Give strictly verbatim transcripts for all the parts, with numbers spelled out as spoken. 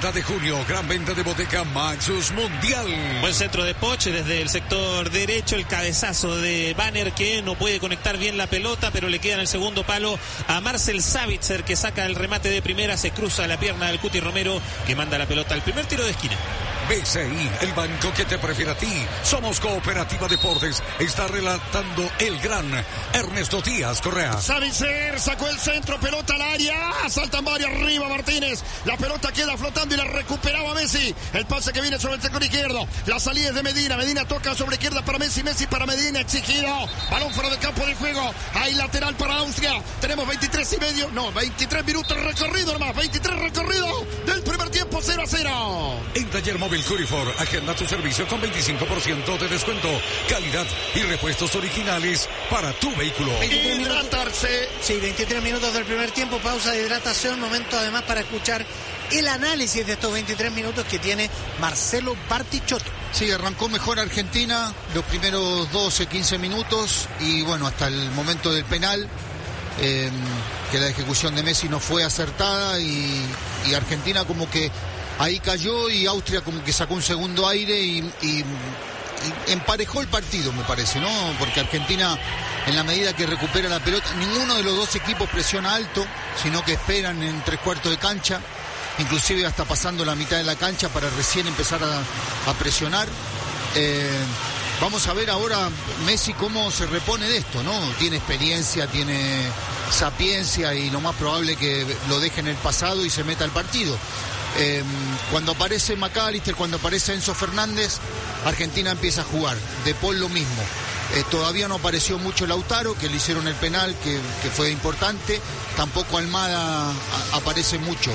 treinta de junio, gran venta de Bodeca Maxus Mundial. Buen centro de Poche desde el sector derecho, el cabezazo de Banner que no puede conectar bien la pelota, pero le queda en el segundo palo a Marcel Savitzer, que saca el remate de primera, se cruza la pierna del Cuti Romero, que manda la pelota al primer tiro de esquina. B C I, el banco que te prefiere a ti. Somos Cooperativa Deportes. Está relatando el gran Ernesto Díaz Correa. Savitzer sacó el centro, pelota al área. Saltan varios arriba Martínez. La pelota queda flotando y la recuperaba Messi. El pase que viene sobre el sector izquierdo. La salida es de Medina. Medina toca sobre izquierda para Messi. Messi para Medina. Exigido. Balón fuera del campo de juego. Hay lateral para Austria. Tenemos veintitrés y medio. No, veintitrés minutos recorrido nomás. veintitrés recorrido del primer tiempo. cero a cero. En Taller Móvil Curifor, agenda tu servicio con veinticinco por ciento de descuento, calidad y repuestos originales para tu vehículo. Hidratarse. Sí, veintitrés minutos del primer tiempo, pausa de hidratación, momento además para escuchar el análisis de estos veintitrés minutos que tiene Marcelo Bartichotto. Sí, arrancó mejor Argentina los primeros doce, quince minutos y bueno, hasta el momento del penal, eh, que la ejecución de Messi no fue acertada y, y Argentina como que ahí cayó y Austria como que sacó un segundo aire y, y, y emparejó el partido, me parece, ¿no? Porque Argentina, en la medida que recupera la pelota, ninguno de los dos equipos presiona alto, sino que esperan en tres cuartos de cancha, inclusive hasta pasando la mitad de la cancha para recién empezar a, a presionar. Eh, vamos a ver ahora Messi cómo se repone de esto, ¿no? Tiene experiencia, tiene sapiencia y lo más probable que lo deje en el pasado y se meta al partido. Eh, cuando aparece McAllister, cuando aparece Enzo Fernández, Argentina empieza a jugar. De Paul lo mismo. Eh, todavía no apareció mucho Lautaro, que le hicieron el penal, que, que fue importante. Tampoco Almada a, aparece mucho.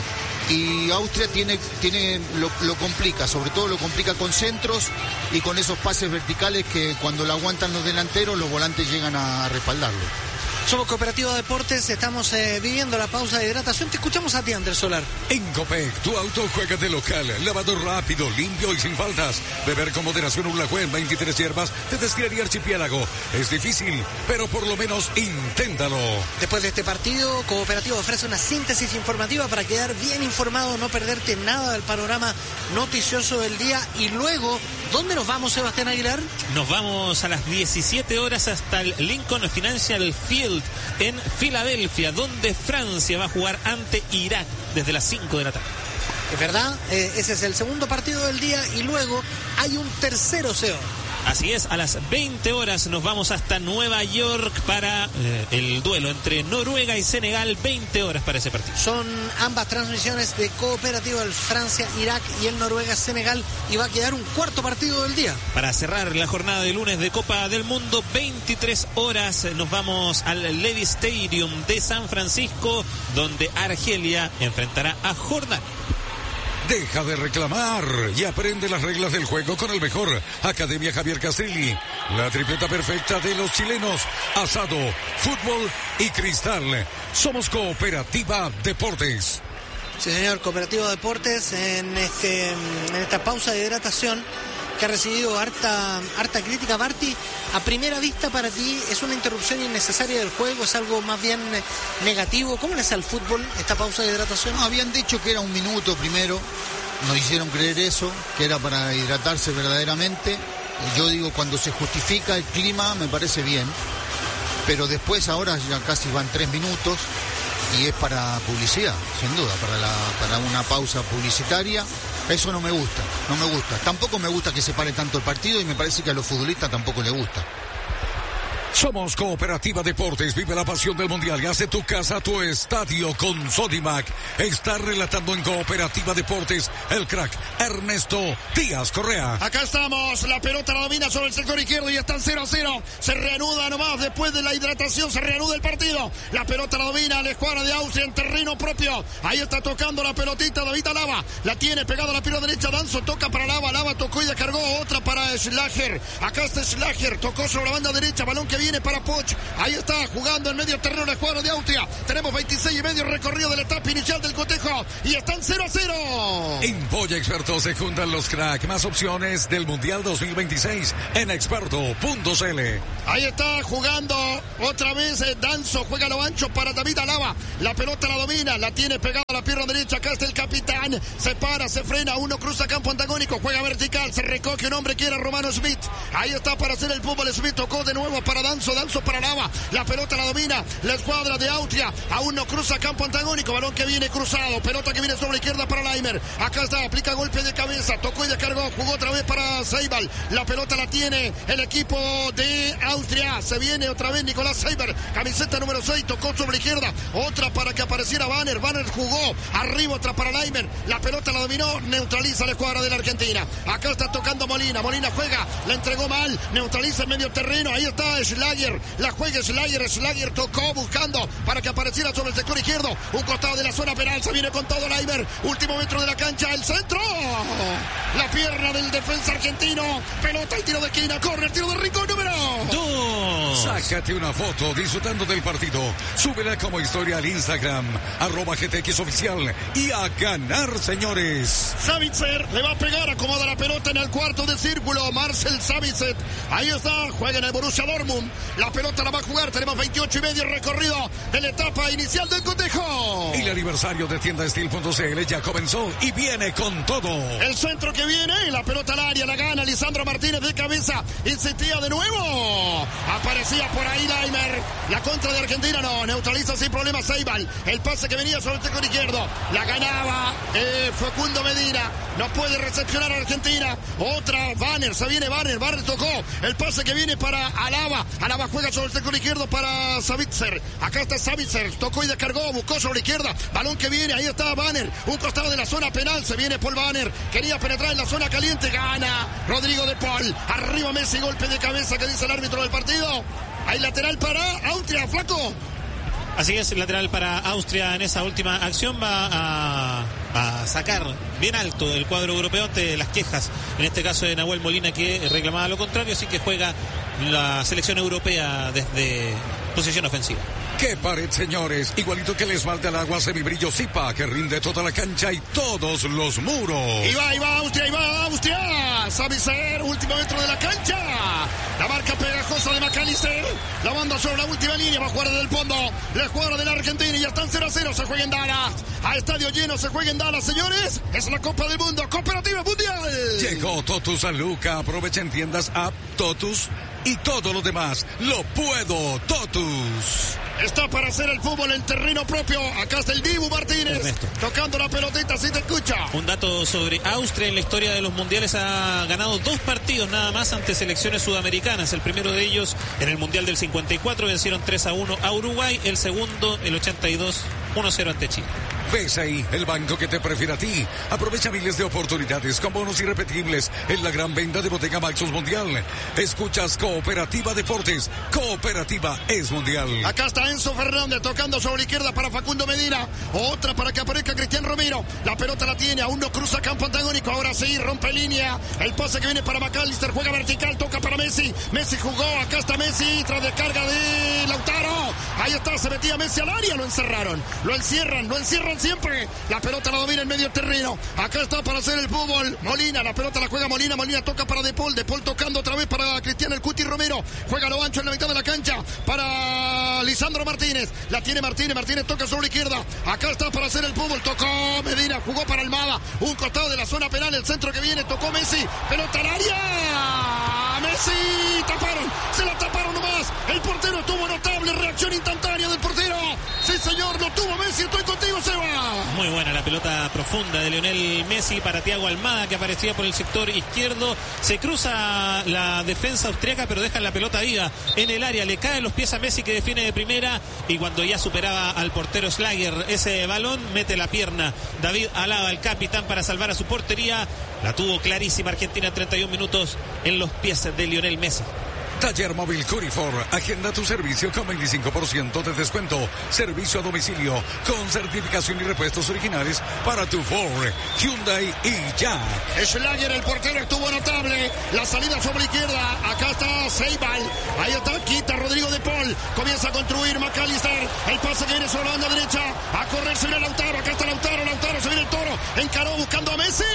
Y Austria tiene, tiene lo, lo complica, sobre todo lo complica con centros y con esos pases verticales que cuando lo aguantan los delanteros, los volantes llegan a, a respaldarlo. Somos Cooperativa Deportes, estamos eh, viviendo la pausa de hidratación. Te escuchamos a ti, Andrés Solar. En Copec, tu auto juega de local. Lavado rápido, limpio y sin faltas. Beber con moderación Urlajuel, veintitrés hierbas de Destilería Archipiélago. Es difícil, pero por lo menos inténtalo. Después de este partido, Cooperativa ofrece una síntesis informativa para quedar bien informado, no perderte nada del panorama noticioso del día. Y luego, ¿dónde nos vamos, Sebastián Aguilar? Nos vamos a las diecisiete horas hasta el Lincoln Financial Field en Filadelfia, donde Francia va a jugar ante Irak desde las cinco de la tarde. Es verdad, eh, ese es el segundo partido del día y luego hay un tercero, Seo. Así es, a las veinte horas nos vamos hasta Nueva York para eh, el duelo entre Noruega y Senegal, veinte horas para ese partido. Son ambas transmisiones de Cooperativa, el Francia-Irak y el Noruega-Senegal, y va a quedar un cuarto partido del día. Para cerrar la jornada de lunes de Copa del Mundo, veintitrés horas nos vamos al Levi Stadium de San Francisco, donde Argelia enfrentará a Jordania. Deja de reclamar y aprende las reglas del juego con el mejor. Academia Javier Castrilli. La tripleta perfecta de los chilenos. Asado, fútbol y cristal. Somos Cooperativa Deportes. Sí, señor, Cooperativa Deportes en, este, en esta pausa de hidratación que ha recibido harta, harta crítica. Barty, a primera vista para ti, ¿es una interrupción innecesaria del juego? ¿Es algo más bien negativo? ¿Cómo le hace al fútbol esta pausa de hidratación? No, habían dicho que era un minuto primero, nos hicieron creer eso, que era para hidratarse verdaderamente. Yo digo, cuando se justifica el clima me parece bien, pero después ahora ya casi van tres minutos y es para publicidad, sin duda, para, la, para una pausa publicitaria. Eso no me gusta, no me gusta. Tampoco me gusta que se pare tanto el partido y me parece que a los futbolistas tampoco les gusta. Somos Cooperativa Deportes, vive la pasión del Mundial y hace tu casa tu estadio con Sodimac. Está relatando en Cooperativa Deportes el crack Ernesto Díaz Correa. Acá estamos, la pelota la domina sobre el sector izquierdo y están cero a cero. Se reanuda nomás después de la hidratación, se reanuda el partido. La pelota la domina la escuadra de Austria en terreno propio. Ahí está tocando la pelotita David Alaba. La tiene pegada a la pierna derecha, Danzo toca para Alaba, Alaba tocó y descargó otra para Schlager. Acá está Schlager, tocó sobre la banda derecha, balón que viene viene para Poch. Ahí está jugando en medio terreno la escuadra de Austria. Tenemos veintiséis y medio recorrido de la etapa inicial del cotejo y están cero a cero. En Polla Experto se juntan los crack. Más opciones del Mundial dos mil veintiséis en experto punto c l. Ahí está jugando otra vez eh, Danzo. Juega lo ancho para David Alaba. La pelota la domina, la tiene pegada a la pierna derecha. Acá está el capitán. Se para, se frena. Uno cruza campo antagónico. Juega vertical. Se recoge un hombre que era Romano Smith. Ahí está para hacer el fútbol. Smith tocó de nuevo para Danzo. Danzo para Alaba. La pelota la domina la escuadra de Austria. Aún no cruza campo antagónico. Balón que viene cruzado. Pelota que viene sobre la izquierda para Laimer. Acá está. Aplica golpe de cabeza. Tocó y descargó. Jugó otra vez para Seibal. La pelota la tiene el equipo de Austria. Se viene otra vez Nicolás Seiber. Camiseta número seis. Tocó sobre la izquierda. Otra para que apareciera Banner. Banner jugó. Arriba otra para Laimer. La pelota la dominó. Neutraliza la escuadra de la Argentina. Acá está tocando Molina. Molina juega. La entregó mal. Neutraliza en medio terreno. Ahí está Schlager. La juega Schlager. Schlager tocó buscando para que apareciera sobre el sector izquierdo. Un costado de la zona penal. Se viene con todo Laimer. Último metro de la cancha. El centro. La pierna del defensa argentino. Pelota y tiro de esquina. Corre el tiro de rincón número dos. Sácate una foto disfrutando del partido. Súbela como historia al Instagram. Arroba G T X oficial. Y a ganar, señores. Savitzer le va a pegar. Acomoda la pelota en el cuarto de círculo. Marcel Savitzer. Ahí está. Juega en el Borussia Dortmund. La pelota la va a jugar. Tenemos veintiocho y medio recorrido de la etapa inicial del cotejo. El aniversario de tienda steel punto c l ya comenzó y viene con todo. El centro que viene y la pelota al área. La gana Lisandro Martínez de cabeza. Insistía de nuevo. Aparecía por ahí Laimer. La contra de Argentina no. Neutraliza sin problema Seibal. El pase que venía sobre el sector izquierdo. La ganaba eh, Facundo Medina. No puede recepcionar a Argentina. Otra Banner. Se viene Banner. Banner tocó. El pase que viene para Alaba. Alaba juega sobre el sector izquierdo para Savitzer. Acá está Savitzer. Tocó y descargó. Buscó sobre la izquierda. Balón que viene. Ahí está Banner. Un costado de la zona penal. Se viene Paul Banner. Quería penetrar en la zona caliente. Gana Rodrigo de Paul. Arriba Messi. Golpe de cabeza que dice el árbitro del partido. Hay lateral para Austria. Flaco. Así es, el lateral para Austria en esa última acción va a, a sacar bien alto el cuadro europeo ante las quejas, en este caso de Nahuel Molina, que reclamaba lo contrario, así que juega la selección europea desde posición ofensiva. ¡Qué pared, señores! Igualito que el esmalte al agua semibrillo Zipa, que rinde toda la cancha y todos los muros. Y va, y va Austria, y va Austria. Savitzer, último metro de la cancha. La marca pegajosa de McAllister. La banda sobre la última línea. Va a jugar desde el fondo. La jugada de la Argentina y ya están cero a cero. Se juega en Dallas. A estadio lleno se juega en Dallas, señores. Es la Copa del Mundo. Cooperativa Mundial. Llegó Totus San Luca. Aprovecha en tiendas App, Totus y todo lo demás. Lo puedo, Totus. Está para hacer el fútbol en terreno propio. Acá está el Dibu Martínez. Ernesto. Tocando la pelotita, si te escucha. Un dato sobre Austria en la historia de los mundiales: ha ganado dos partidos nada más ante selecciones sudamericanas. El primero de ellos en el Mundial del cincuenta y cuatro, vencieron tres a uno a Uruguay. El segundo, el ochenta y dos, uno a cero ante Chile. B C I, el banco que te prefiere a ti. Aprovecha miles de oportunidades con bonos irrepetibles en la gran venta de Bodega Maxus Mundial. Escuchas Cooperativa Deportes. Cooperativa es mundial. Acá está Enzo Fernández tocando sobre la izquierda para Facundo Medina. Otra para que aparezca Cristian Romero. La pelota la tiene, aún no cruza campo antagónico. Ahora sí, rompe línea. El pase que viene para McAllister. Juega vertical, toca para Messi. Messi jugó, acá está Messi. Tras descarga de Lautaro. Ahí está, se metía Messi al área. Lo encerraron, lo encierran, lo encierran siempre. La pelota la domina en medio terreno. Acá está para hacer el fútbol Molina. La pelota la juega Molina. Molina toca para De Paul. De Paul tocando otra vez para Cristian El Cuti Romero. Juega lo ancho en la mitad de la cancha para Lisandro Martínez. La tiene Martínez. Martínez toca sobre la izquierda. Acá está para hacer el fútbol. Tocó Medina. Jugó para Almada. Un costado de la zona penal. El centro que viene. Tocó Messi. Pelota al área. Messi. Taparon. Se la taparon nomás. El portero tuvo notable reacción instantánea del portero. Sí, señor. Lo tuvo Messi. Estoy contigo, Seba. Muy buena la pelota profunda de Lionel Messi para Thiago Almada, que aparecía por el sector izquierdo. Se cruza la defensa austriaca, pero deja la pelota viva en el área. Le caen los pies a Messi, que define de primera, y cuando ya superaba al portero Schlager ese balón, mete la pierna David Alaba, el capitán, para salvar a su portería. La tuvo clarísima Argentina en treinta y un minutos en los pies de Lionel Messi. Taller Móvil Curifor. Agenda tu servicio con veinticinco por ciento de descuento. Servicio a domicilio con certificación y repuestos originales para tu Ford, Hyundai y Jack. Schlager, el portero, estuvo notable. La salida sobre la izquierda. Acá está Seibal. Ahí está, quita Rodrigo de Paul. Comienza a construir McAllister. El pase que viene sobre la banda derecha. A correr se viene Lautaro. Acá está Lautaro. Lautaro se viene el Toro. Encaró buscando a Messi.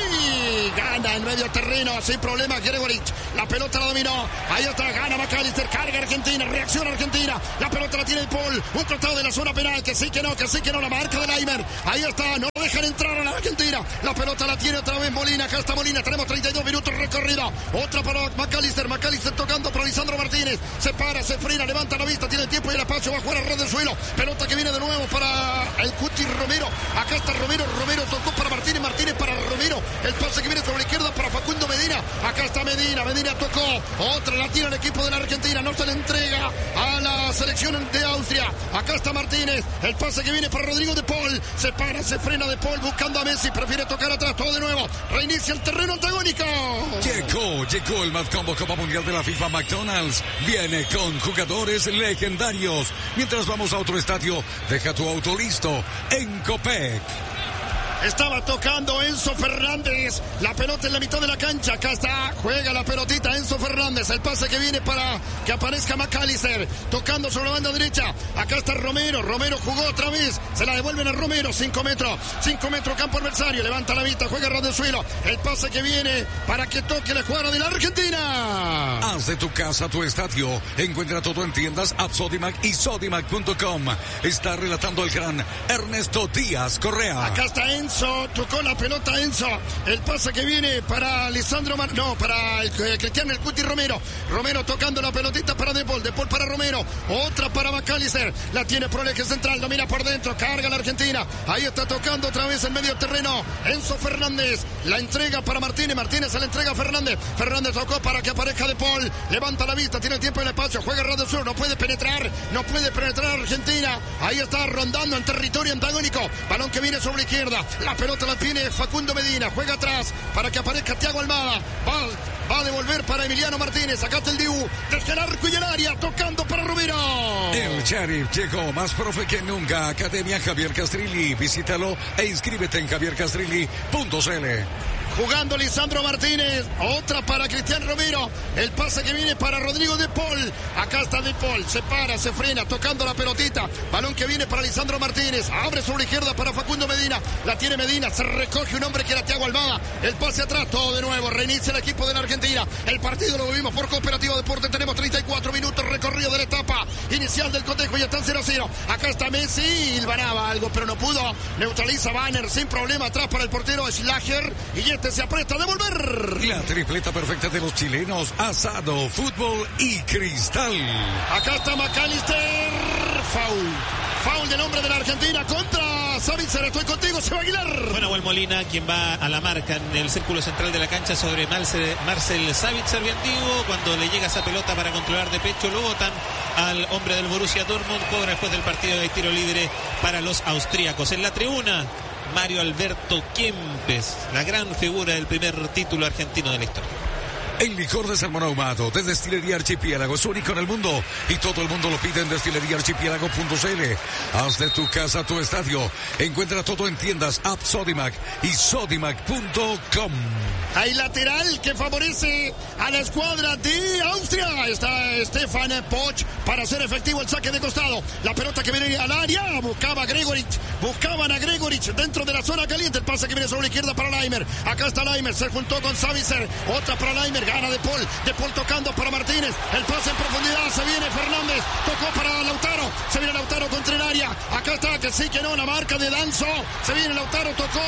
Gana en medio terreno sin problema Gregoric. La pelota la dominó. Ahí está, gana McAllister. Carga Argentina. Reacción Argentina. La pelota la tiene el Paul. Un costado de la zona penal. Que sí que no, que sí que no. La marca de Laimer. Ahí está. No dejan entrar a la Argentina. La pelota la tiene otra vez Molina. Acá está Molina. Tenemos treinta y dos minutos recorrido. Otra para McAllister. McAllister tocando para Lisandro Martínez. Se para, se frena, levanta la vista. Tiene el tiempo y el espacio. Va a jugar a red del suelo. Pelota que viene de nuevo para el Cuti Romero. Acá está Romero. Romero tocó para Martínez. Martínez para Romero. El pase que viene sobre la izquierda para Facundo Medina. Acá está Medina. Medina tocó. Otra la tira el equipo de la Argentina. No se le entrega a la selección de Austria. Acá está Martínez. El pase que viene para Rodrigo de Paul. Se para, se frena de Paul buscando a Messi. Prefiere tocar atrás. Todo de nuevo. Reinicia el terreno antagónico. Llegó, llegó el Mad Combo Copa Mundial de la FIFA McDonald's. Viene con jugadores legendarios. Mientras vamos a otro estadio, deja tu auto listo en Copec. Estaba tocando Enzo Fernández. La pelota en la mitad de la cancha. Acá está. Juega la pelotita Enzo Fernández. El pase que viene para que aparezca McAllister. Tocando sobre la banda derecha. Acá está Romero. Romero jugó otra vez. Se la devuelven a Romero. Cinco metros. Cinco metros campo adversario. Levanta la vista. Juega ras del suelo. El pase que viene para que toque la jugada de la Argentina. Haz de tu casa tu estadio. Encuentra todo en tiendas App Sodimac y Sodimac punto com. Está relatando el gran Ernesto Díaz Correa. Acá está Enzo. Enzo, tocó la pelota Enzo. El pase que viene para Lisandro Mar... No, para el, eh, Cristiano El Cuti Romero. Romero tocando la pelotita para De Paul. De Paul para Romero. Otra para McAllister. La tiene por el eje central. Domina por dentro. Carga la Argentina. Ahí está tocando otra vez en medio terreno. Enzo Fernández. La entrega para Martínez. Martínez se la entrega a Fernández. Fernández tocó para que aparezca De Paul. Levanta la vista. Tiene el tiempo y el espacio. Juega ras del sur. No puede penetrar. No puede penetrar Argentina. Ahí está rondando en territorio antagónico. Balón que viene sobre la izquierda. La pelota la tiene Facundo Medina. Juega atrás para que aparezca Thiago Almada. Va, va a devolver para Emiliano Martínez. Acá está el Dibu. Desde el arco y el área. Tocando para Romero. El Sheriff llegó más profe que nunca. Academia Javier Castrilli. Visítalo e inscríbete en javier castrilli punto c l. Jugando Lisandro Martínez. Otra para Cristian Romero. El pase que viene para Rodrigo De Paul. Acá está De Paul. Se para, se frena, tocando la pelotita. Balón que viene para Lisandro Martínez. Abre sobre la izquierda para Facundo Medina. La tiene Medina. Se recoge un hombre que era Thiago Almada. El pase atrás. Todo de nuevo. Reinicia el equipo de la Argentina. El partido lo vivimos por Cooperativa Deporte. Tenemos treinta y cuatro minutos recorrido de la etapa inicial del cotejo. Y están cero a cero. Acá está Messi. Hilvanaba algo, pero no pudo. Neutraliza Banner sin problema. Atrás para el portero Schlager. Y este se aprieta a devolver. La tripleta perfecta de los chilenos. Asado, fútbol y cristal. Acá está McAllister. Foul. Foul del hombre de la Argentina contra Savitzer. Estoy contigo, Seba Aguilar. Bueno, Nahuel Molina, quien va a la marca en el círculo central de la cancha sobre Marcel, Marcel Savitzer, bien antiguo. Cuando le llega esa pelota para controlar de pecho, lo botan al hombre del Borussia Dortmund. Cobra después del partido de tiro libre para los austríacos. En la tribuna, Mario Alberto Kempes, la gran figura del primer título argentino de la historia. El licor de salmón ahumado de Destilería Archipiélago es único en el mundo y todo el mundo lo pide en destilería archipiélago punto c l. Haz de tu casa tu estadio. Encuentra todo en tiendas App Sodimac y Sodimac punto com. Hay lateral que favorece a la escuadra de Austria. Está Stefan Poch para hacer efectivo el saque de costado. La pelota que viene al área. Buscaba a Gregoric. Buscaban a Gregoric dentro de la zona caliente. El pase que viene sobre la izquierda para Laimer. Acá está Laimer. Se juntó con Savitzer. Otra para Laimer. Gana De Paul. De Paul tocando para Martínez. El pase en profundidad. Se viene Fernández. Tocó para Lautaro. Se viene Lautaro contra el área. Acá está que sí que no. La marca de Danzo. Se viene Lautaro. Tocó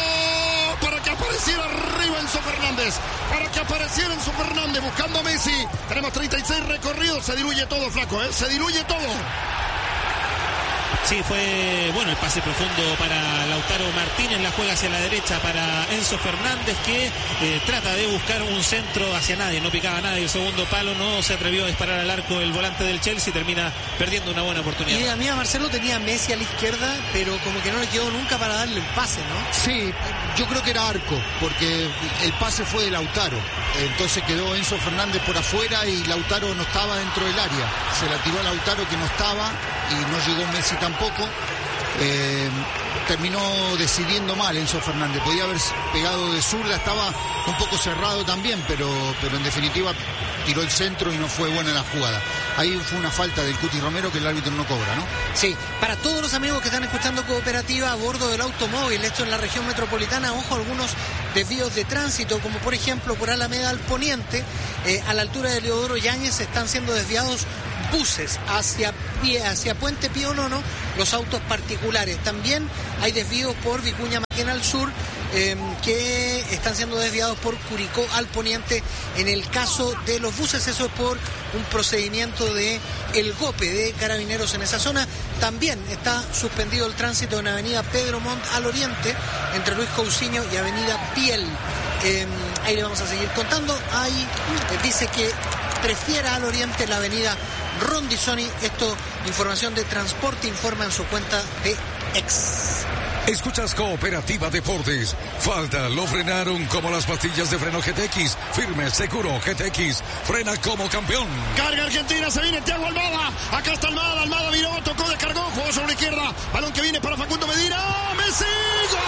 para que apareciera arriba Enzo Fernández. Para que apareciera Enzo Fernández buscando a Messi. Tenemos treinta y seis recorridos. Se diluye todo, flaco, ¿eh? Se diluye todo. Sí, fue bueno el pase profundo para Lautaro Martínez, la juega hacia la derecha para Enzo Fernández, que eh, trata de buscar un centro hacia nadie, no picaba a nadie, el segundo palo, no se atrevió a disparar al arco el volante del Chelsea, termina perdiendo una buena oportunidad. Y a mí a Marcelo tenía Messi a la izquierda, pero como que no le quedó nunca para darle el pase, ¿no? Sí, yo creo que era arco, porque el pase fue de Lautaro, entonces quedó Enzo Fernández por afuera y Lautaro no estaba dentro del área, se la tiró a Lautaro que no estaba y no llegó Messi tampoco. Eh, terminó decidiendo mal Enzo Fernández, podía haber pegado de zurda, estaba un poco cerrado también, pero, pero en definitiva tiró el centro y no fue buena la jugada. Ahí fue una falta del Cuti Romero que el árbitro no cobra, ¿no? Sí, para todos los amigos que están escuchando Cooperativa a bordo del automóvil, esto en la región metropolitana, ojo, algunos desvíos de tránsito, como por ejemplo por Alameda al Poniente, eh, a la altura de Leodoro Yáñez están siendo desviados buses hacia, hacia Puente Pío Nono, los autos particulares. También hay desvíos por Vicuña Maquena al sur, eh, que están siendo desviados por Curicó al poniente en el caso de los buses. Eso es por un procedimiento de el GOPE de Carabineros en esa zona. También está suspendido el tránsito en avenida Pedro Montt al oriente, entre Luis Cousiño y avenida Piel. Eh, ahí le vamos a seguir contando. Ahí eh, dice que prefiera al oriente la avenida Rondizoni. Esto, información de Transporte, informa en su cuenta de X. Escuchas Cooperativa Deportes. Falta, lo frenaron como las pastillas de freno G T X. Firme, seguro, G T X. Frena como campeón. Carga Argentina, se viene Thiago Almada. Acá está Almada, Almada viró, tocó, descargó, jugó sobre la izquierda. Balón que viene para Facundo Medina. ¡Messi! ¡Gol!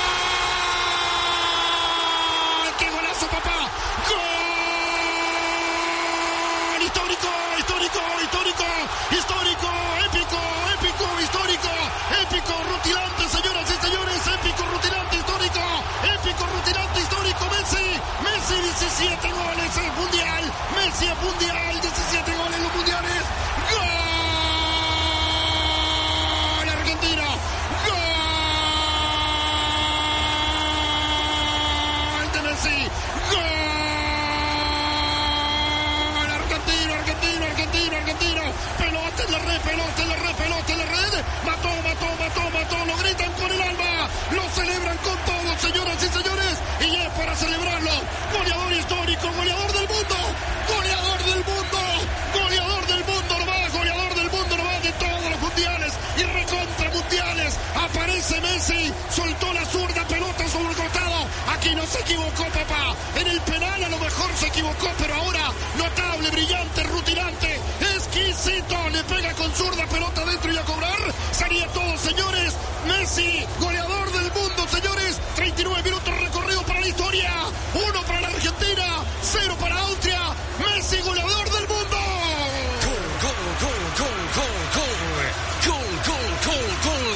¡Qué golazo, papá! ¡Gol! Histórico, histórico, histórico, histórico, épico, épico, histórico, épico, rutilante, señoras y señores, épico, rutilante, histórico, épico, rutilante, histórico, Messi, Messi, diecisiete goles, es mundial, Messi es mundial, diecisiete goles en los mundiales, gol, Argentina, gol de Messi, gol. Argentino, argentino, pelota en la red, pelota en la red, pelota en la red, mató, mató, mató, mató, lo gritan con el alma, lo celebran con todo, señoras y señores, y es para celebrarlo, goleador histórico, goleador del mundo, goleador del mundo, goleador del mundo nomás, goleador del mundo nomás de todos los mundiales y recontra mundiales, aparece Messi, soltó la zurda, pelota sobre el costado, aquí no se equivocó, papá, en el penal a lo mejor se equivocó, pero ahora notable, brillante, rutilante, exquisito, le pega con zurda, pelota dentro y a cobrar, sería todo, señores, Messi, goleador del mundo, señores, treinta y nueve minutos recorrido para la historia, uno para la Argentina, cero para Austria, Messi, goleador del mundo. Gol, gol, gol, gol, gol, gol, gol, gol, gol, gol,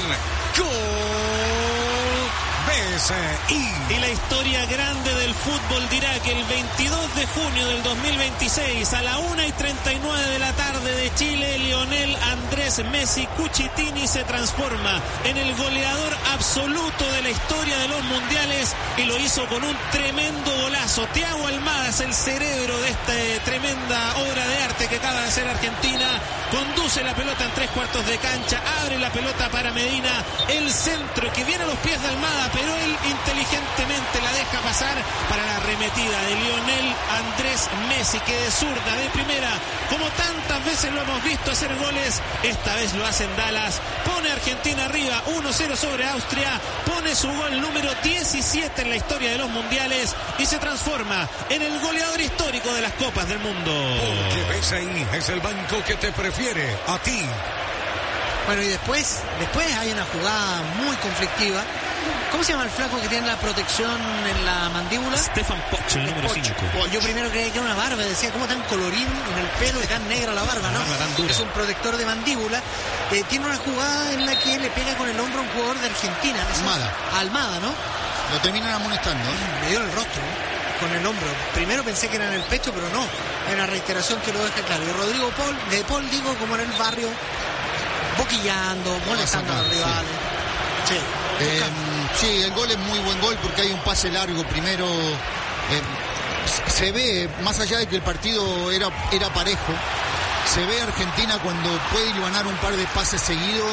gol, Messi. Y la historia grande del fútbol dirá que el veintidós de junio del dos mil veintiséis a la una y treinta y nueve de la tarde de Chile, Lionel Andrés Messi Cuchitini se transforma en el goleador absoluto de la historia de los mundiales y lo hizo con un tremendo golazo. Thiago Almada es el cerebro de esta tremenda obra de arte que acaba de hacer Argentina. Conduce la pelota en tres cuartos de cancha, abre la pelota para Medina, el centro que viene a los pies de Almada, pero él inteligentemente la deja pasar para la arremetida de Lionel Andrés Messi, que de zurda, de primera, como tantas veces lo hemos visto hacer goles, esta vez lo hace en Dallas, pone a Argentina arriba uno cero sobre Austria, pone su gol número diecisiete en la historia de los mundiales y se transforma en el goleador histórico de las Copas del Mundo. Porque ves ahí, es el banco que te prefiere a ti. Bueno, y después, después hay una jugada muy conflictiva. ¿Cómo se llama el flaco que tiene la protección en la mandíbula? Stefan Poch, el número cinco. Yo primero creía que era una barba, decía, ¿cómo tan colorín en el pelo y tan negra la barba, no? Barba tan dura. Es un protector de mandíbula. Eh, tiene una jugada en la que le pega con el hombro a un jugador de Argentina. Almada. Almada, ¿no? Lo terminan amonestando, ¿eh? Me dio en el rostro, ¿no? Con el hombro. Primero pensé que era en el pecho, pero no. Hay una reiteración que lo deja claro. Y Rodrigo Paul, de Paul digo, como en el barrio, boquillando, molestando a los rivales. Sí. Eh, sí, el gol es muy buen gol porque hay un pase largo primero. Eh, se ve, más allá de que el partido era, era parejo, se ve Argentina cuando puede ganar un par de pases seguidos,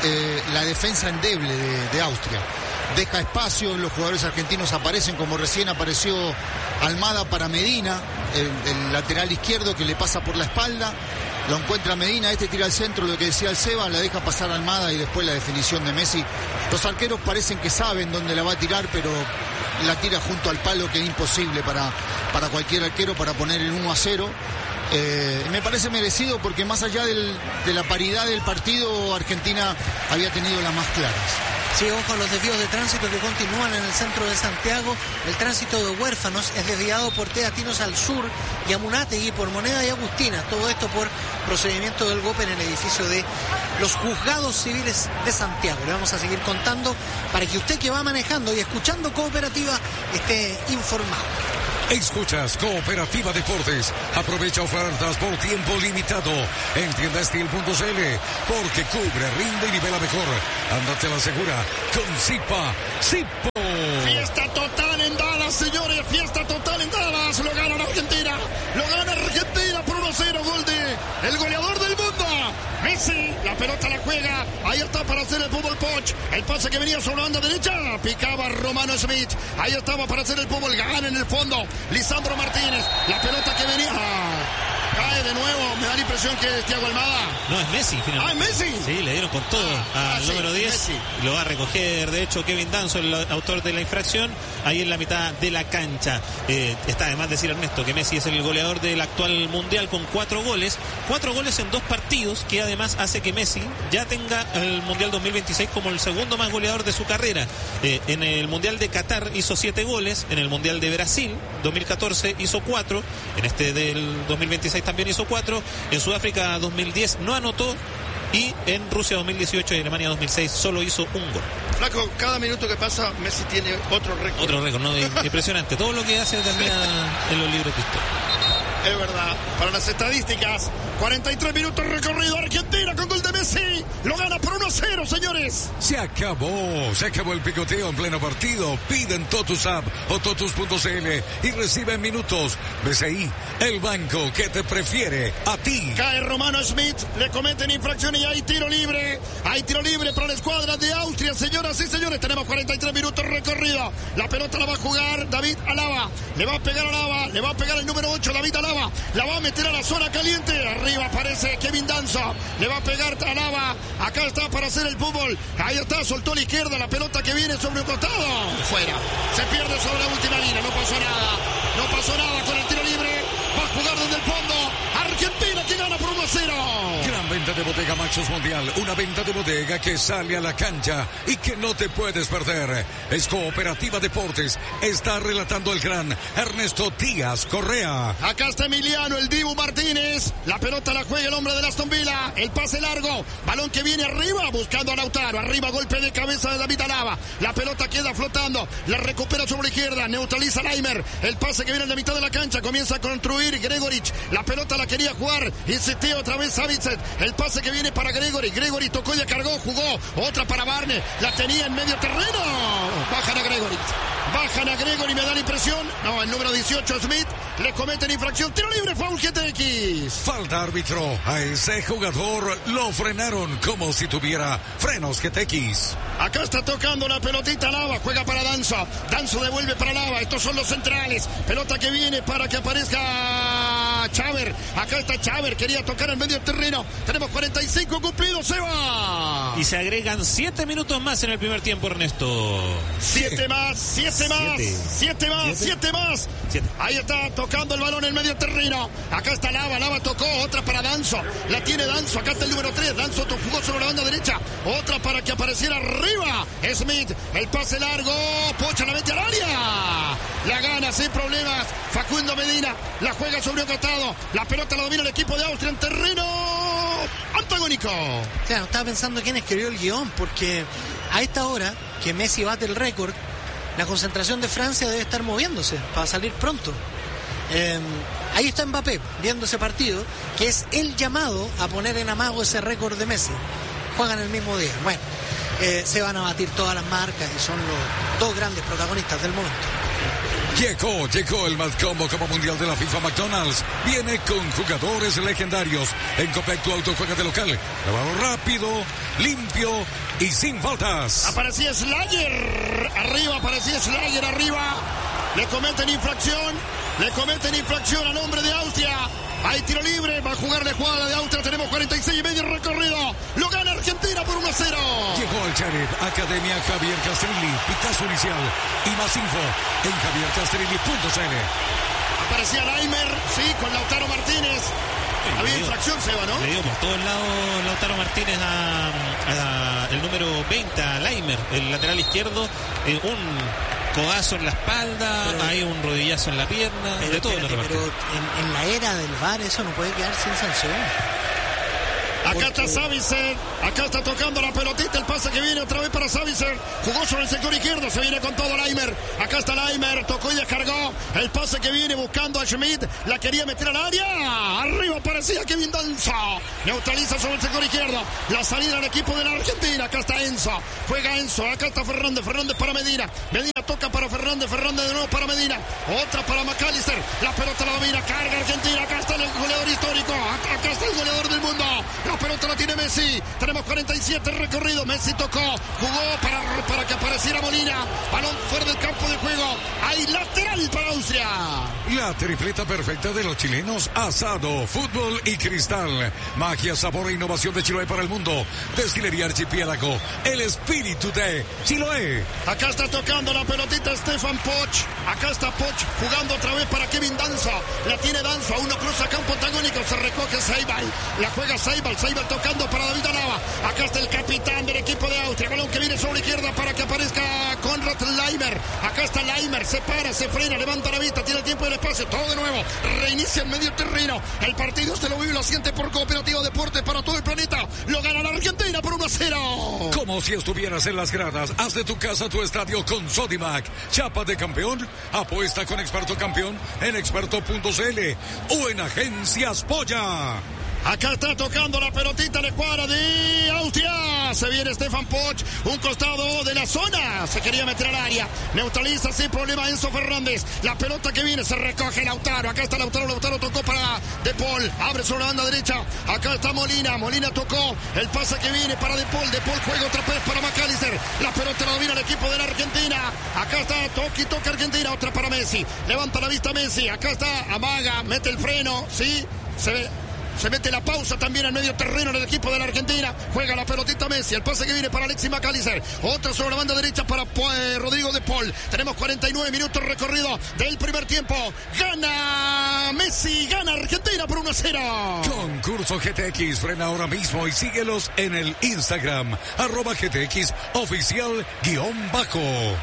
eh, la defensa endeble de, de Austria. Deja espacio, los jugadores argentinos aparecen, como recién apareció Almada para Medina, el, el lateral izquierdo que le pasa por la espalda, lo encuentra Medina, este tira al centro, lo que decía el Seba, la deja pasar Almada y después la definición de Messi. Los arqueros parecen que saben dónde la va a tirar, pero la tira junto al palo, que es imposible para, para cualquier arquero, para poner el uno a cero. Eh, me parece merecido porque más allá del, de la paridad del partido, Argentina había tenido las más claras. Sí, ojo a los desvíos de tránsito que continúan en el centro de Santiago. El tránsito de Huérfanos es desviado por Teatinos al sur y a Munátegui por Moneda y Agustina. Todo esto por procedimiento del G O P en el edificio de los Juzgados Civiles de Santiago. Le vamos a seguir contando para que usted que va manejando y escuchando Cooperativa esté informado. Escuchas Cooperativa Deportes. Aprovecha ofertas por tiempo limitado en tienda steel punto c l porque cubre, rinde y nivela mejor. Ándate a la segura con Zipa. Zipo. Fiesta total en Dallas, señores. Fiesta total en Dallas. Lo gana la Argentina. Lo gana Argentina por uno a cero. Gol de el goleador del mundo, Messi. La pelota la juega. Ahí está para hacer el fútbol poch. El pase que venía sobre la banda derecha. Picaba Romano Smith. Ahí estaba para hacer el fútbol. Gana en el fondo Lisandro Martínez. La pelota que venía. Cae de nuevo. Me da la impresión que es Thiago Almada. No, es Messi finalmente. Ah, es Messi. Sí, le dieron con todo ah, al ah, número sí, diez. Messi. Lo va a recoger, de hecho, Kevin Danzo, el autor de la infracción, ahí en la mitad de la cancha. Eh, está además decir, Ernesto, que Messi es el goleador del actual Mundial con cuatro goles. Cuatro goles en dos partidos, que además hace que Messi ya tenga el Mundial dos mil veintiséis como el segundo más goleador de su carrera. Eh, en el Mundial de Qatar hizo siete goles, en el Mundial de Brasil dos mil catorce hizo cuatro, en este del dos mil veintiséis también hizo cuatro, en Sudáfrica dos mil diez no anotó y en Rusia dos mil dieciocho y Alemania dos mil seis solo hizo un gol. Flaco, cada minuto que pasa Messi tiene otro récord. Otro récord, ¿no? Impresionante. Todo lo que hace termina en los libros de historia. Es verdad. Para las estadísticas, cuarenta y tres minutos recorrido. Argentina con gol de Messi. Lo gana por uno a cero, señores. Se acabó. Se acabó el picoteo en pleno partido. Piden Totus App o Totus punto c l y reciben minutos. B C I, el banco que te prefiere a ti. Cae Romano Smith. Le cometen infracción y hay tiro libre. Hay tiro libre para la escuadra de Austria, señoras y señores. Tenemos cuarenta y tres minutos recorrido. La pelota la va a jugar David Alaba. Le va a pegar a Alaba. Le va a pegar el número ocho, David Alaba. La va a meter a la zona caliente. Arriba aparece Kevin Danzo. Le va a pegar a Alaba. Acá está para hacer el fútbol. Ahí está, soltó a la izquierda. La pelota que viene sobre un costado. Fuera. Se pierde sobre la última línea. No pasó nada. No pasó nada con el tiro libre. Va a jugar desde el fondo. Argentina que gana por uno a cero. Gran venta de Bodega Maxus Mundial. Una venta de bodega que sale a la cancha y que no te puedes perder. Es Cooperativa Deportes. Está relatando el gran Ernesto Díaz Correa. Acá está Emiliano, el Dibu Martínez. La pelota la juega el hombre de Aston Villa. El pase largo. Balón que viene arriba buscando a Lautaro. Arriba golpe de cabeza de David Alaba. La pelota queda flotando. La recupera sobre la izquierda. Neutraliza a Leimer. El pase que viene en la mitad de la cancha. Comienza a construir Gregoric. La pelota la quería jugar. Insistió otra vez Savicet. El pase que viene para Gregory. Gregory tocó, ya cargó, jugó. Otra para Barne. La tenía en medio terreno. Bajan a Gregory. Bajan a Gregory. Me da la impresión. No, el número dieciocho Smith. Le cometen infracción. Tiro libre. Foul G T X. Falta árbitro. A ese jugador lo frenaron como si tuviera frenos G T X. Acá está tocando la pelotita Lava. Juega para Danzo. Danzo devuelve para Lava. Estos son los centrales. Pelota que viene para que aparezca Chaver. Acá está Chaver. Quería tocar en medio terreno. Tenemos cuarenta y cinco cumplidos. Se va. Y se agregan siete minutos más en el primer tiempo, Ernesto. Siete más. Siete más. Siete más. Siete más. Ahí está tocando el balón en medio terreno. Acá está Lava. Lava tocó. Otra para Danzo. La tiene Danzo. Acá está el número tres. Danzo jugó sobre la banda derecha. Otra para que apareciera arriba. Smith. El pase largo. Pocha la mete al área. La gana sin problemas. Facundo Medina. La juega sobre un costado. La pelota la domina el equipo de Austria en terreno antagónico. Claro, estaba pensando quién escribió el guión, porque a esta hora que Messi bate el récord, la concentración de Francia debe estar moviéndose para salir pronto. Eh, ahí está Mbappé viendo ese partido, que es el llamado a poner en amago ese récord de Messi. Juegan el mismo día. Bueno, eh, se van a batir todas las marcas y son los dos grandes protagonistas del momento. Llegó, llegó el Mad Combo como mundial de la FIFA McDonald's. Viene con jugadores legendarios. En Copec tu auto juega de local. Lavado rápido, limpio y sin faltas. Aparecía Slayer. Arriba, aparecía Slayer arriba. Le cometen infracción. Le cometen infracción al hombre de Austria. Hay tiro libre, va a jugar de jugada de Austria. Tenemos cuarenta y seis y medio recorrido. Lo gana Argentina por uno a cero. Llegó el Sheriff, Academia Javier Castrilli. Pitazo inicial y más info en javier castrilli punto c l. Aparecía Laimer, sí, con Lautaro Martínez. Sí, había dio, infracción, Seba, ¿no? Le dio por todos lados Lautaro Martínez a, a el número veinte, a Laimer, el lateral izquierdo. Eh, un codazo en la espalda, pero, hay un rodillazo en la pierna, pero, de todo. Espérate, lo pero en, en la era del V A R eso no puede quedar sin sanción. Acá Porque... está Savitzer, acá está tocando la pelotita, el pase que viene otra vez para Savitzer, jugó sobre el sector izquierdo, se viene con todo Laimer, acá está Laimer, tocó y descargó, el pase que viene buscando a Schmidt, la quería meter al área, arriba parecía Kevin Danza, neutraliza sobre el sector izquierdo, la salida del equipo de la Argentina, acá está Enzo, juega Enzo, acá está Fernández, Fernández para Medina, Medina toca para Fernández, Fernández de nuevo para Medina, otra para McAllister, la pelota la domina, carga Argentina, acá está el goleador histórico, acá, acá está el goleador del mundo, la pelota la tiene Messi, tenemos cuarenta y siete recorrido, Messi tocó, jugó para, para que apareciera Molina, balón fuera del campo de juego, hay lateral para Austria. La tripleta perfecta de los chilenos, asado, fútbol y cristal, magia, sabor e innovación de Chiloé para el mundo, Destilería Archipiélago, el espíritu de Chiloé. Acá está tocando la pelotita Stefan Poch, acá está Poch jugando otra vez para Kevin Danza, la tiene Danza, uno cruza campo antagónico, se recoge Seibal, la juega Seibal, Seibal tocando para David Alaba, acá está el capitán del equipo de Austria, balón que viene sobre la izquierda para que aparezca Konrad Laimer, acá está Laimer, se para, se frena, levanta la vista, tiene el tiempo y el espacio, todo de nuevo, reinicia el medio terreno, el partido se lo vive y lo siente por Cooperativa Deportes para todo el planeta, lo gana la Argentina por uno a cero. Como si estuvieras en las gradas, haz de tu casa tu estadio con Sodimac, chapa de campeón, apuesta con Experto Campeón en experto punto c l o en Agencias Polla. Acá está tocando la pelotita de cuadra de Austria. Se viene Stefan Poch, un costado de la zona. Se quería meter al área. Neutraliza sin problema Enzo Fernández. La pelota que viene se recoge Lautaro. Acá está Lautaro. Lautaro tocó para De Paul. Abre sobre la banda derecha. Acá está Molina. Molina tocó. El pase que viene para De Paul. De Paul juega otra vez para McAllister. La pelota la domina el equipo de la Argentina. Acá está Toki, toca Argentina. Otra para Messi. Levanta la vista Messi. Acá está Amaga. Mete el freno. Sí. Se ve. Se mete la pausa también al medio terreno del equipo de la Argentina. Juega la pelotita Messi. El pase que viene para Alexis McAllister. Otra sobre la banda derecha para eh, Rodrigo De Paul. Tenemos cuarenta y nueve minutos recorrido del primer tiempo. Gana Messi. Gana Argentina por uno a cero. Concurso G T X. Frena ahora mismo y síguelos en el Instagram. Arroba G T X oficial guión bajo.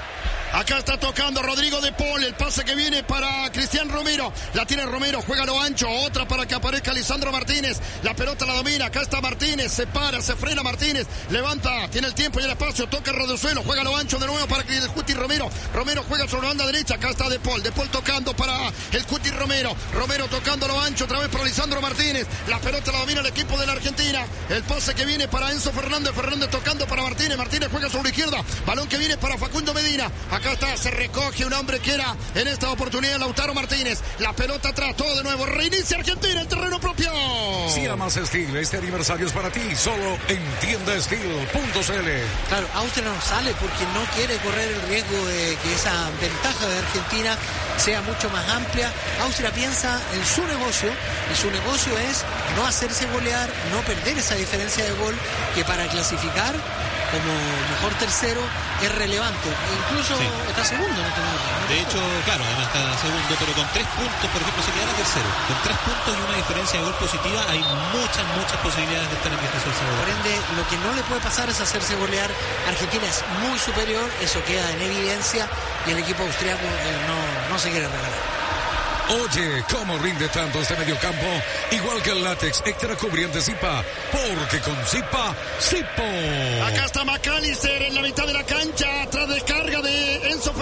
Acá está tocando Rodrigo De Paul, el pase que viene para Cristian Romero, la tiene Romero, juega lo ancho, otra para que aparezca Lisandro Martínez, la pelota la domina, acá está Martínez, se para, se frena Martínez, levanta, tiene el tiempo y el espacio, toca el rodezuelo, juega lo ancho de nuevo para el Cuti Romero, Romero juega sobre la banda derecha, acá está De Paul, De Paul tocando para el Cuti Romero, Romero tocando lo ancho, otra vez para Lisandro Martínez, la pelota la domina el equipo de la Argentina, el pase que viene para Enzo Fernández, Fernández tocando para Martínez, Martínez juega sobre la izquierda, balón que viene para Facundo Medina, acá está, se recoge un hombre que era en esta oportunidad Lautaro Martínez. La pelota atrás, todo de nuevo. Reinicia Argentina en terreno propio. Si amas Steel, este aniversario es para ti. Solo en tienda steel punto c l. Claro, Austria no sale porque no quiere correr el riesgo de que esa ventaja de Argentina sea mucho más amplia. Austria piensa en su negocio y su negocio es no hacerse golear, no perder esa diferencia de gol que para clasificar como mejor tercero es relevante. Incluso sí. Está segundo en este momento, ¿no? De hecho, claro, además está segundo, pero con tres puntos, por ejemplo, se quedará tercero. Con tres puntos y una diferencia de gol positiva, hay muchas, muchas posibilidades de estar en difícil segundo. Por ende, lo que no le puede pasar es hacerse golear. Argentina es muy superior, eso queda en evidencia, y el equipo austriaco eh, no, no se quiere regalar. Oye, ¿cómo rinde tanto este mediocampo? Igual que el látex extra cubriente Zipa, porque con Zipa, Zipo. Acá está McAllister en la mitad de la cancha, tras descarga de Enzo Fernández.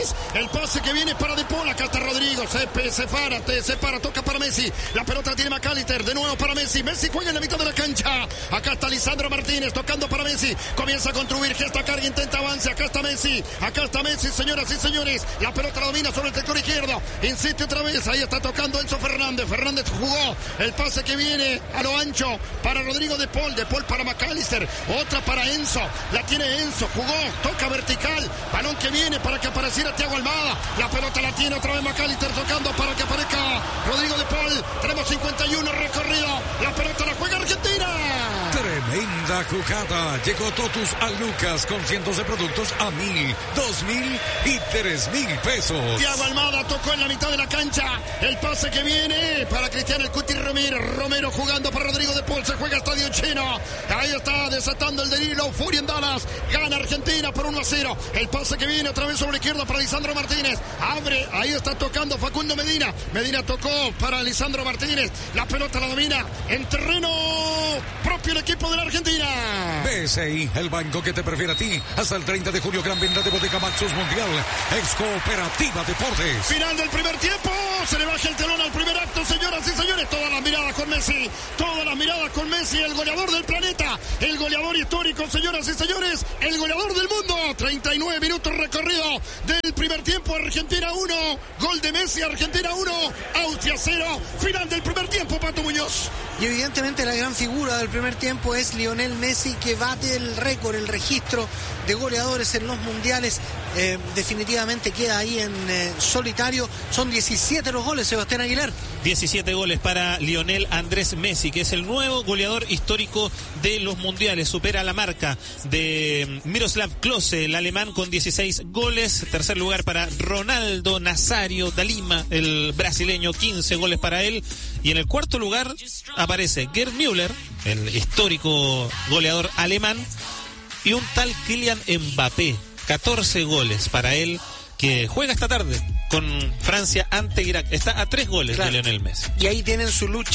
Martínez. El pase que viene para De Paul. Acá está Rodrigo. Se, se para, te, se para, toca para Messi. La pelota la tiene McAllister. De nuevo para Messi. Messi juega en la mitad de la cancha. Acá está Lisandro Martínez tocando para Messi. Comienza a construir. Gesta carga, intenta avance. Acá está Messi. Acá está Messi, señoras y señores. La pelota la domina sobre el sector izquierdo. Insiste otra vez. Ahí está tocando Enzo Fernández. Fernández jugó. El pase que viene a lo ancho para Rodrigo De Paul. De Paul para McAllister. Otra para Enzo. La tiene Enzo. Jugó. Toca vertical. Balón que viene para que apareciera Thiago Almada. La pelota la tiene otra vez McAllister tocando para que aparezca Rodrigo De Paul. Tenemos cincuenta y uno recorrido. La pelota la juega Argentina. Tremenda jugada. Llegó Totus a Lucas con cientos de productos a mil, dos mil y tres mil pesos. Thiago Almada tocó en la mitad de la cancha. El pase que viene para Cristiano El Cuti Romero. Romero jugando para Rodrigo De Paul. Se juega estadio lleno. Ahí está desatando el deliro. Furia en Dallas. Gana Argentina por uno a cero. El pase que viene otra vez sobre la izquierda para Lisandro Martínez. Abre. Ahí está tocando Facundo Medina. Medina tocó para Lisandro Martínez. La pelota la domina en terreno propio el equipo de la Argentina. B C I, el banco que te prefiere a ti. Hasta el treinta de julio, gran venta de Bodega Maxus Mundial. Ex Cooperativa Deportes. Final del primer tiempo. Se le baja el telón al primer acto, señoras y señores. Todas las miradas con Messi. Todas las miradas con Messi, el goleador del planeta. El goleador histórico, señoras y señores. El goleador del mundo. treinta y nueve minutos recorrido del primer tiempo. Argentina uno. Gol de Messi. Argentina uno. Austria cero. Final del primer tiempo, Pato Muñoz. Y evidentemente la gran figura del primer tiempo es Lionel Messi, que bate el récord, el registro de goleadores en los mundiales. Eh, definitivamente queda ahí en eh, solitario. Son diecisiete los goles, Sebastián Aguilar. diecisiete goles para Lionel Andrés Messi, que es el nuevo goleador histórico de los mundiales. Supera la marca de Miroslav Klose, el alemán, con dieciséis goles. Tercer lugar para Ronaldo Nazario da Lima, el brasileño, quince goles para él. Y en el cuarto lugar aparece Gerd Müller, el histórico goleador alemán, y un tal Kylian Mbappé, catorce goles para él, que juega esta tarde con Francia ante Irak. Está a tres goles, claro, de Lionel Messi. Y ahí tienen su lucha